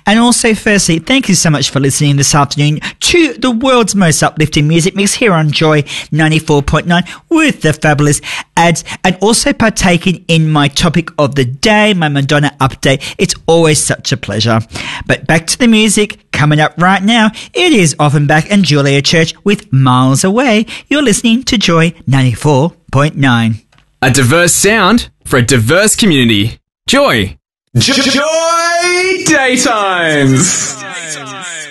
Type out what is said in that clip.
And also, firstly, thank you so much for listening this afternoon to the world's most uplifting music mix here on Joy 94.9 with the fabulous ads, and also partaking in my topic of the day, my Madonna update. It's always such a pleasure. But back to the music. Coming up right now, it is Offenbach and Julia Church with Miles Away. You're listening to Joy 94.9. A diverse sound for a diverse community. Joy. Joy Daytimes.